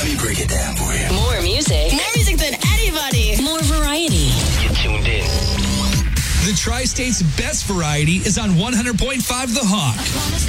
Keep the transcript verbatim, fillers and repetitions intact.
Let me break it down for you. More music. More music than anybody. More variety. You're tuned in. The Tri-State's best variety is on one hundred point five The Hawk.